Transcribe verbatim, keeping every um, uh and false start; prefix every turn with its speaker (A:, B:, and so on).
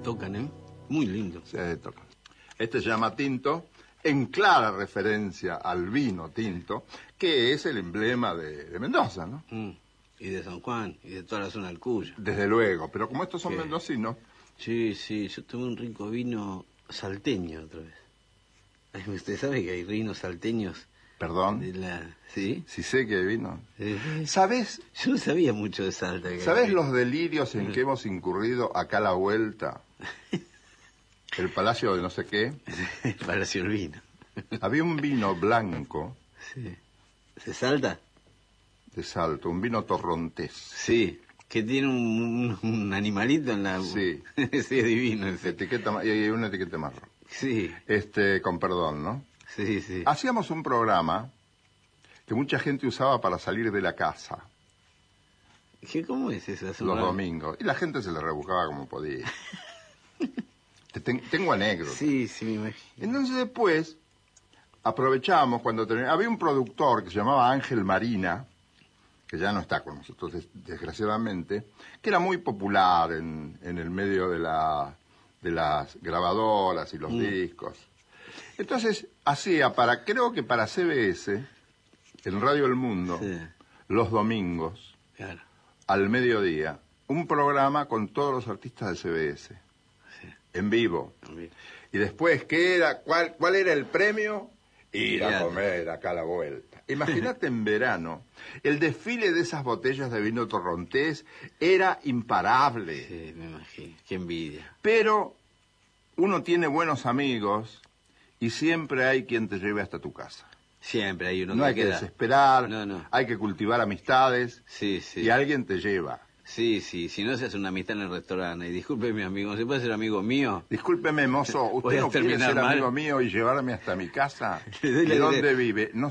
A: tocan, ¿eh? Muy lindo.
B: Sí, tocan. Este se llama tinto, en clara referencia al vino tinto, que es el emblema de, de Mendoza, ¿no?
A: Mm. Y de San Juan, y de toda la zona del Cuyo.
B: Desde luego, pero como estos son
A: ¿Qué?
B: mendocinos...
A: Sí, sí, yo tomé un rico vino salteño otra vez. Ay, ¿usted sabe que hay vinos salteños?
B: Perdón.
A: De la... ¿Sí?
B: Si sé que hay vino.
A: Eh,
B: ¿Sabes?
A: Yo no sabía mucho de Salta. Que
B: ¿Sabes
A: era...
B: los delirios en que hemos incurrido acá a la vuelta? El Palacio de no sé qué.
A: El Palacio del Vino.
B: Había un vino blanco.
A: Sí. ¿Se Salta?
B: De Salto, un vino torrontés.
A: Sí, que tiene un, un, un animalito en la...
B: Sí.
A: Sí, es divino. Ese.
B: Etiqueta, y hay una etiqueta marrón.
A: Sí.
B: Este, con perdón, ¿no?
A: Sí, sí.
B: Hacíamos un programa que mucha gente usaba para salir de la casa.
A: ¿Qué, ¿Cómo es eso? ¿Es
B: Los
A: raro?
B: domingos. Y la gente se le rebuscaba como podía. Te ten, tengo anécdotas.
A: Sí, sí, me imagino.
B: Entonces después aprovechamos cuando ten... había un productor que se llamaba Ángel Marina, que ya no está con nosotros des desgraciadamente, que era muy popular en, en el medio de, la, de las grabadoras y los mm. discos. Entonces hacía para, creo que para C B S, en Radio El Mundo, sí. los domingos,
A: claro.
B: al mediodía, un programa con todos los artistas de C B S, sí. en vivo. En vivo. Y después, ¿qué era? ¿Cuál, cuál era el premio? Ir claro. a comer acá a la vuelta. Imagínate en verano, el desfile de esas botellas de vino torrontés era imparable.
A: Sí, me imagino, qué envidia.
B: Pero uno tiene buenos amigos y siempre hay quien te lleve hasta tu casa.
A: Siempre hay uno
B: no
A: que
B: hay que
A: queda.
B: desesperar,
A: no, no.
B: hay que cultivar amistades
A: sí, sí.
B: y alguien te lleva.
A: Sí, sí, si no se hace una amistad en el restaurante, y disculpe mi amigo, ¿se puede ser amigo mío?
B: Discúlpeme, mozo, ¿usted no quiere ser
A: mal?
B: amigo mío y llevarme hasta mi casa?
A: ¿De
B: dónde vive? No